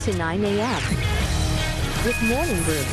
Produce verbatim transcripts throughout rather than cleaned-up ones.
to nine a.m. with Morning Group.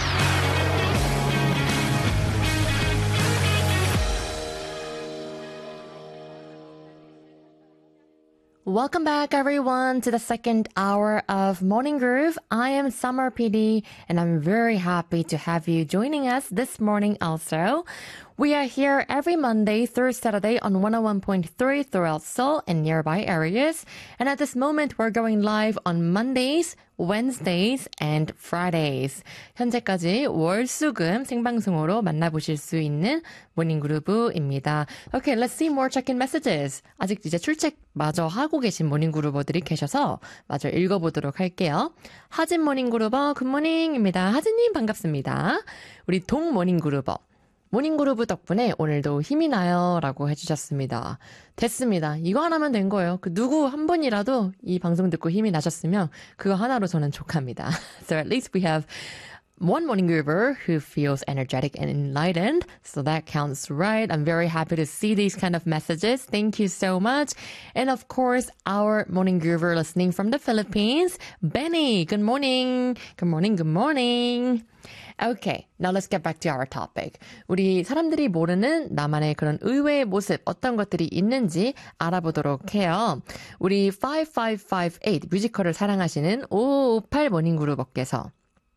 Welcome back, everyone, to the second hour of Morning Groove. I am Summer P D, and I'm very happy to have you joining us this morning also. We are here every Monday through Saturday on one oh one point three throughout Seoul and nearby areas. And at this moment, we're going live on Mondays, Wednesdays, and Fridays. 현재까지 월, 수, 금 생방송으로 만나보실 수 있는 모닝그루브입니다. Okay, let's see more check-in messages. 아직 이제 출첵 마저 하고 계신 모닝그루버들이 계셔서 마저 읽어보도록 할게요. 하진 모닝그루버 굿모닝입니다. 하진님 반갑습니다. 우리 동 모닝그루버. 모닝그루브 덕분에 오늘도 힘이 나요 라고 해주셨습니다. 됐습니다. 이거 하나면 된 거예요. 그 누구 한 분이라도 이 방송 듣고 힘이 나셨으면 그거 하나로 저는 족합니다. So at least we have one morning groover who feels energetic and enlightened. So that counts, right? I'm very happy to see these kind of messages. Thank you so much. And of course, our morning groover listening from the Philippines, Benny. Good morning. Good morning. Good morning. Okay, now let's get back to our topic. 우리 사람들이 모르는 나만의 그런 의외의 모습, 어떤 것들이 있는지 알아보도록 해요. 우리 오오오팔 뮤지컬을 사랑하시는 오오오팔 모닝그룹어께서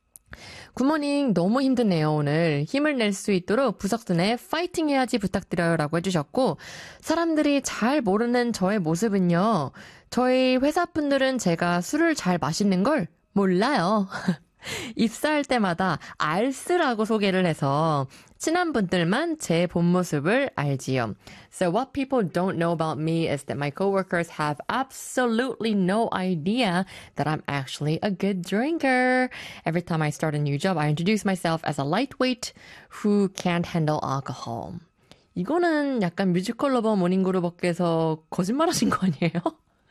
굿모닝 너무 힘드네요 오늘. 힘을 낼 수 있도록 부석순에 파이팅 해야지 부탁드려요 라고 해주셨고 사람들이 잘 모르는 저의 모습은요. 저희 회사분들은 제가 술을 잘 마시는 걸 몰라요. 입사할 때마다 알스라고 소개를 해서 친한 분들만 제 본 모습을 알지요. So what people don't know about me is that my coworkers have absolutely no idea that I'm actually a good drinker. Every time I start a new job, I introduce myself as a lightweight who can't handle alcohol. 이거는 약간 뮤지컬 러버 모닝그룹업계에서 거짓말하신 거 아니에요?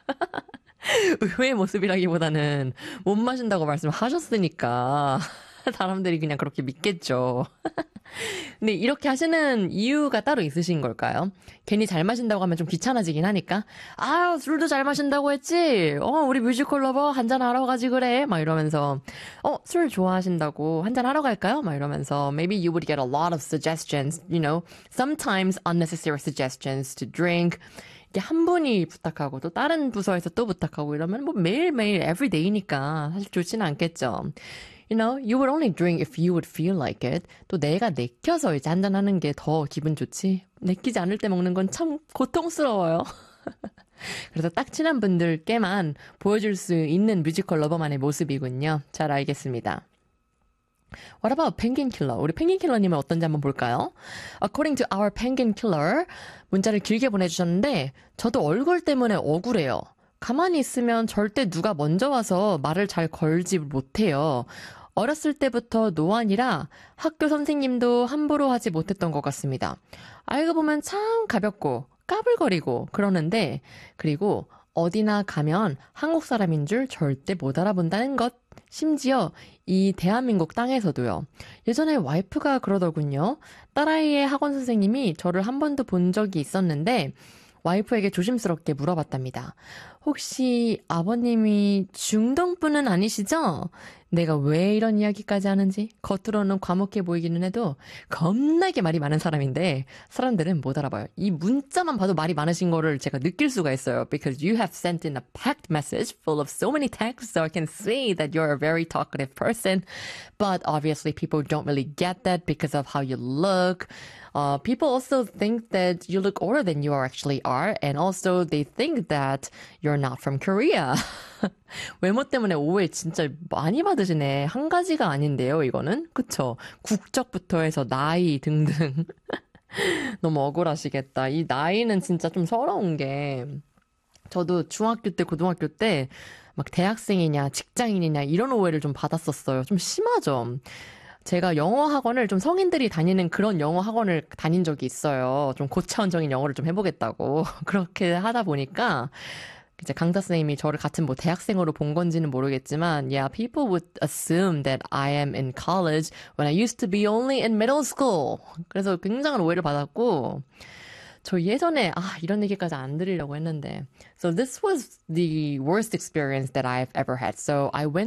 의외의 모습이라기보다는 못 마신다고 말씀하셨으니까 사람들이 그냥 그렇게 믿겠죠. 근데 이렇게 하시는 이유가 따로 있으신 걸까요? 괜히 잘 마신다고 하면 좀 귀찮아지긴 하니까 아 술도 잘 마신다고 했지? 어 우리 뮤지컬 러버 한잔 하러 가지 그래? 막 이러면서 어 술 좋아하신다고 한잔 하러 갈까요? 막 이러면서 maybe you would get a lot of suggestions, you know, sometimes unnecessary suggestions to drink. 이게 한 분이 부탁하고 또 다른 부서에서 또 부탁하고 이러면 뭐 매일매일 everyday니까 사실 좋지는 않겠죠. You know, you would only drink if you would feel like it. 또 내가 내켜서 이제 한잔하는 게 더 기분 좋지. 내키지 않을 때 먹는 건 참 고통스러워요. 그래서 딱 친한 분들께만 보여줄 수 있는 뮤지컬 러버만의 모습이군요. 잘 알겠습니다. What about Penguin Killer? 우리 펭귄 킬러님은 어떤지 한번 볼까요? According to our Penguin Killer, 문자를 길게 보내주셨는데 저도 얼굴 때문에 억울해요. 가만히 있으면 절대 누가 먼저 와서 말을 잘 걸지 못해요. 어렸을 때부터 노안이라 학교 선생님도 함부로 하지 못했던 것 같습니다. 알고 보면 참 가볍고 까불거리고 그러는데 그리고 어디나 가면 한국 사람인 줄 절대 못 알아본다는 것. 심지어 이 대한민국 땅에서도요. 예전에 와이프가 그러더군요. 딸아이의 학원 선생님이 저를 한 번도 본 적이 있었는데 와이프에게 조심스럽게 물어봤답니다. 혹시 아버님이 중동분은 아니시죠? 내가 왜 이런 이야기까지 하는지 겉으로는 과묵해 보이기는 해도 겁나게 말이 많은 사람인데 사람들은 못 알아봐요. 이 문자만 봐도 말이 많으신 거를 제가 느낄 수가 있어요. Because you have sent in a packed message full of so many texts, so I can see that you're a very talkative person. But obviously people don't really get that because of how you look. Uh, people also think that you look older than you actually are, and also they think that you're not from Korea. 외모 때문에 오해 진짜 많이 받으시네. 한 가지가 아닌데요, 이거는. 그쵸? 국적부터 해서 나이 등등. 너무 억울하시겠다. 이 나이는 진짜 좀 서러운 게 저도 중학교 때, 고등학교 때 막 대학생이냐, 직장인이냐 이런 오해를 좀 받았었어요. 좀 심하죠? 제가 영어 학원을 좀 성인들이 다니는 그런 영어 학원을 다닌 적이 있어요. 좀 고차원적인 영어를 좀 해보겠다고. 그렇게 하다 보니까 이제 강사 선생님이 저를 같은 뭐 대학생으로 본 건지는 모르겠지만 yeah, people would assume that I am in college when I used to be only in middle school. 그래서 굉장한 오해를 받았고 저 예전에 아 이런 얘기까지 안 드리려고 했는데. So this was the worst experience that I've ever had. So I went